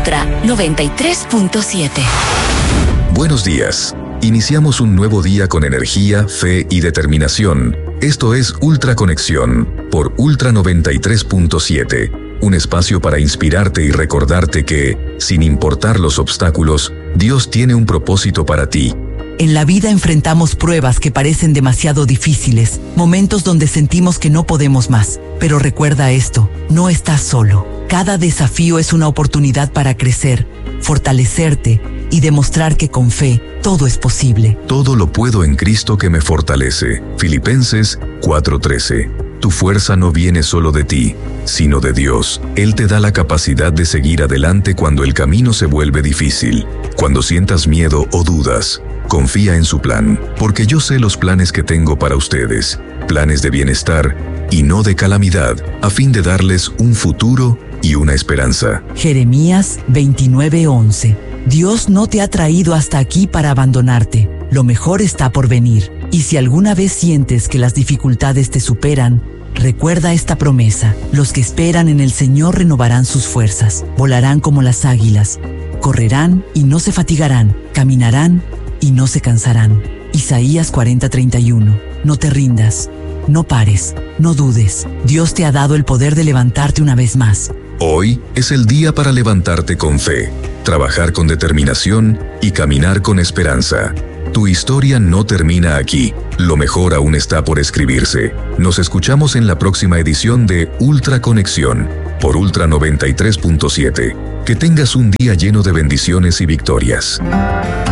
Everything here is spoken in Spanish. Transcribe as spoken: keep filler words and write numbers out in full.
Ultra noventa y tres punto siete. Buenos días. Iniciamos un nuevo día con energía, fe y determinación. Esto es Ultra Conexión por Ultra noventa y tres punto siete. Un espacio para inspirarte y recordarte que, sin importar los obstáculos, Dios tiene un propósito para ti. En la vida enfrentamos pruebas que parecen demasiado difíciles, momentos donde sentimos que no podemos más. Pero recuerda esto, no estás solo. Cada desafío es una oportunidad para crecer, fortalecerte y demostrar que con fe todo es posible. Todo lo puedo en Cristo que me fortalece. Filipenses cuatro trece. Tu fuerza no viene solo de ti, sino de Dios. Él te da la capacidad de seguir adelante cuando el camino se vuelve difícil. Cuando sientas miedo o dudas, confía en su plan, porque yo sé los planes que tengo para ustedes, planes de bienestar y no de calamidad, a fin de darles un futuro y una esperanza. Jeremías veintinueve once. Dios no te ha traído hasta aquí para abandonarte. Lo mejor está por venir. Y si alguna vez sientes que las dificultades te superan, recuerda esta promesa. Los que esperan en el Señor renovarán sus fuerzas, volarán como las águilas, correrán y no se fatigarán, caminarán y no se cansarán. Isaías cuarenta treinta y uno. No te rindas, no pares, no dudes. Dios te ha dado el poder de levantarte una vez más. Hoy es el día para levantarte con fe, trabajar con determinación y caminar con esperanza. Tu historia no termina aquí. Lo mejor aún está por escribirse. Nos escuchamos en la próxima edición de Ultra Conexión por Ultra noventa y tres punto siete. Que tengas un día lleno de bendiciones y victorias.